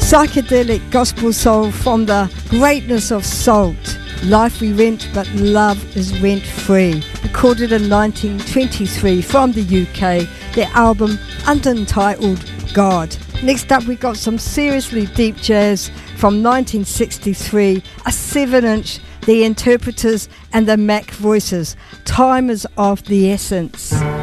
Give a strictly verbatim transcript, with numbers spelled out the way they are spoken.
psychedelic gospel soul from the greatness of Salt. Life we rent, but love is rent-free. Recorded in nineteen twenty-three from the U K, their album Untitled God. Next up, we got some seriously deep jazz from nineteen sixty-three, a seven-inch, The Interpreters and the Mac Voices. Time is of the essence.